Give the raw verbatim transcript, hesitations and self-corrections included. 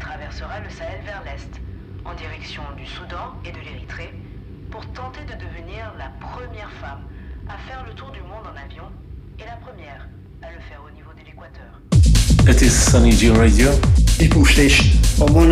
traversera le Sahel vers l'est, en direction du Soudan et de l'Érythrée, pour tenter de devenir la première femme à faire le tour du monde en avion et la première à le faire au niveau de l'équateur. It is Sunny G Radio. People station on one